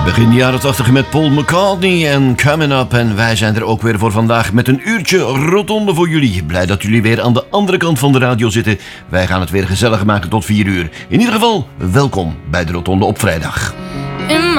Begin jaren 80 met Paul McCartney en Coming Up. En wij zijn er ook weer voor vandaag met een uurtje rotonde voor jullie. Blij dat jullie weer aan de andere kant van de radio zitten. Wij gaan het weer gezellig maken tot 4 uur. In ieder geval, welkom bij de rotonde op vrijdag.